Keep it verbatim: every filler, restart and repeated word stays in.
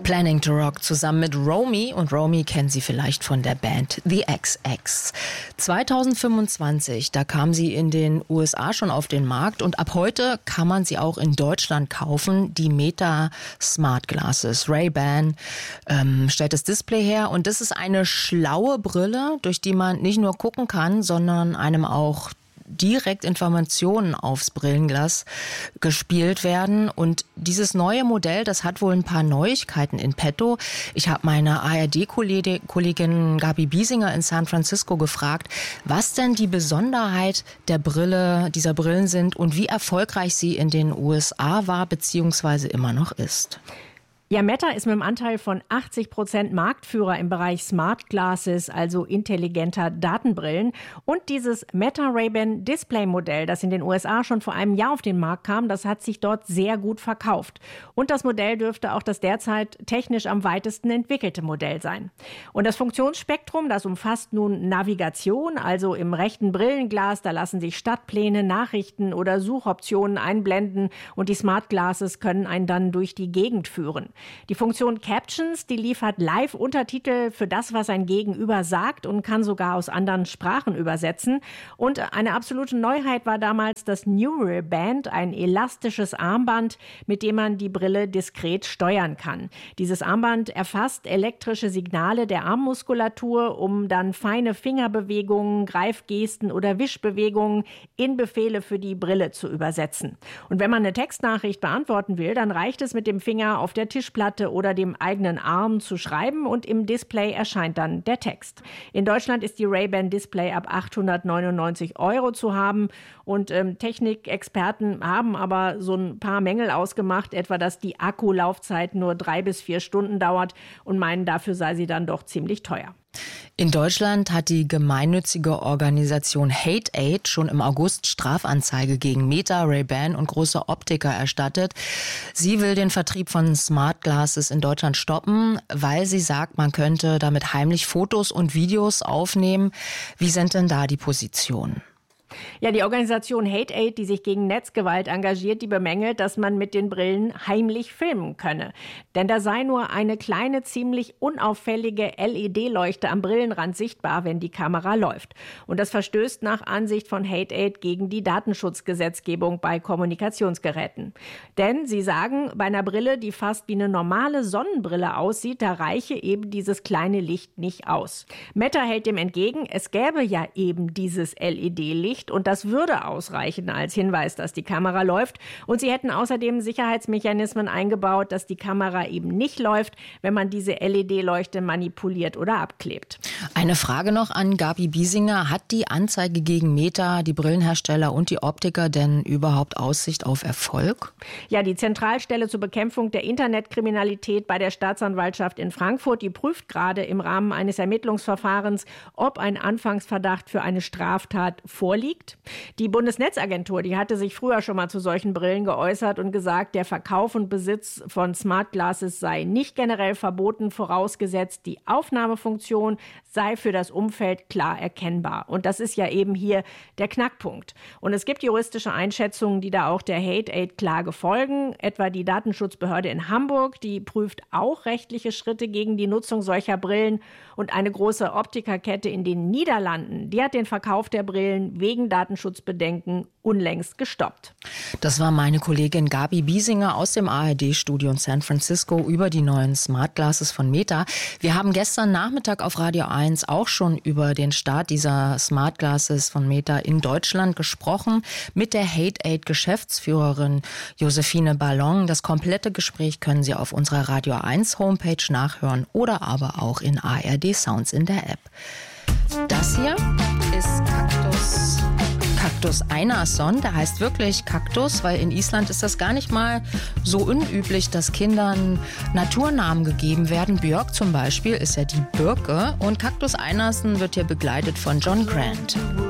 Planning to Rock zusammen mit Romy. Und Romy kennen Sie vielleicht von der Band The X X. zweitausendfünfundzwanzig, da kam sie in den U S A schon auf den Markt. Und ab heute kann man sie auch in Deutschland kaufen. Die Meta Smart Glasses. Ray-Ban ähm, stellt das Display her. Und das ist eine schlaue Brille, durch die man nicht nur gucken kann, sondern einem auch direkt Informationen aufs Brillenglas gespielt werden. Und dieses neue Modell, das hat wohl ein paar Neuigkeiten in petto. Ich habe meine A R D-Kollegin Gabi Biesinger in San Francisco gefragt, was denn die Besonderheit der Brille, dieser Brillen sind und wie erfolgreich sie in den U S A war bzw. immer noch ist. Ja, Meta ist mit einem Anteil von achtzig Prozent Marktführer im Bereich Smart Glasses, also intelligenter Datenbrillen. Und dieses Meta Ray-Ban Display-Modell, das in den U S A schon vor einem Jahr auf den Markt kam, das hat sich dort sehr gut verkauft. Und das Modell dürfte auch das derzeit technisch am weitesten entwickelte Modell sein. Und das Funktionsspektrum, das umfasst nun Navigation, also im rechten Brillenglas, da lassen sich Stadtpläne, Nachrichten oder Suchoptionen einblenden und die Smart Glasses können einen dann durch die Gegend führen. Die Funktion Captions, die liefert Live-Untertitel für das, was ein Gegenüber sagt und kann sogar aus anderen Sprachen übersetzen. Und eine absolute Neuheit war damals das Neural Band, ein elastisches Armband, mit dem man die Brille diskret steuern kann. Dieses Armband erfasst elektrische Signale der Armmuskulatur, um dann feine Fingerbewegungen, Greifgesten oder Wischbewegungen in Befehle für die Brille zu übersetzen. Und wenn man eine Textnachricht beantworten will, dann reicht es mit dem Finger auf der Tischplatte oder dem eigenen Arm zu schreiben und im Display erscheint dann der Text. In Deutschland ist die Ray-Ban Display ab achthundertneunundneunzig Euro zu haben und ähm, Technikexperten haben aber so ein paar Mängel ausgemacht, etwa dass die Akkulaufzeit nur drei bis vier Stunden dauert und meinen, dafür sei sie dann doch ziemlich teuer. In Deutschland hat die gemeinnützige Organisation Hate Aid schon im August Strafanzeige gegen Meta, Ray-Ban und große Optiker erstattet. Sie will den Vertrieb von Smart Glasses in Deutschland stoppen, weil sie sagt, man könnte damit heimlich Fotos und Videos aufnehmen. Wie sind denn da die Positionen? Ja, die Organisation Hate Aid, die sich gegen Netzgewalt engagiert, die bemängelt, dass man mit den Brillen heimlich filmen könne. Denn da sei nur eine kleine, ziemlich unauffällige L E D-Leuchte am Brillenrand sichtbar, wenn die Kamera läuft. Und das verstößt nach Ansicht von Hate Aid gegen die Datenschutzgesetzgebung bei Kommunikationsgeräten. Denn sie sagen, bei einer Brille, die fast wie eine normale Sonnenbrille aussieht, da reiche eben dieses kleine Licht nicht aus. Meta hält dem entgegen, es gäbe ja eben dieses L E D-Licht. Und das würde ausreichen als Hinweis, dass die Kamera läuft. Und sie hätten außerdem Sicherheitsmechanismen eingebaut, dass die Kamera eben nicht läuft, wenn man diese L E D-Leuchte manipuliert oder abklebt. Eine Frage noch an Gabi Biesinger. Hat die Anzeige gegen Meta, die Brillenhersteller und die Optiker denn überhaupt Aussicht auf Erfolg? Ja, die Zentralstelle zur Bekämpfung der Internetkriminalität bei der Staatsanwaltschaft in Frankfurt, die prüft gerade im Rahmen eines Ermittlungsverfahrens, ob ein Anfangsverdacht für eine Straftat vorliegt. Die Bundesnetzagentur, die hatte sich früher schon mal zu solchen Brillen geäußert und gesagt, der Verkauf und Besitz von Smart Glasses sei nicht generell verboten, vorausgesetzt die Aufnahmefunktion sei für das Umfeld klar erkennbar. Und das ist ja eben hier der Knackpunkt. Und es gibt juristische Einschätzungen, die da auch der Hate Aid Klage folgen. Etwa die Datenschutzbehörde in Hamburg, die prüft auch rechtliche Schritte gegen die Nutzung solcher Brillen. Und eine große Optikerkette in den Niederlanden, die hat den Verkauf der Brillen wegen Datenschutzbedenken unlängst gestoppt. Das war meine Kollegin Gabi Biesinger aus dem A R D-Studio in San Francisco über die neuen Smart Glasses von Meta. Wir haben gestern Nachmittag auf Radio eins auch schon über den Start dieser Smart Glasses von Meta in Deutschland gesprochen mit der Hate Aid Geschäftsführerin Josephine Ballon. Das komplette Gespräch können Sie auf unserer Radio eins Homepage nachhören oder aber auch in A R D Sounds in der App. Das hier ist Kaktus. Kaktus Einarsson, der heißt wirklich Kaktus, weil in Island ist das gar nicht mal so unüblich, dass Kindern Naturnamen gegeben werden. Björk zum Beispiel ist ja die Birke und Kaktus Einarsson wird hier begleitet von John Grant.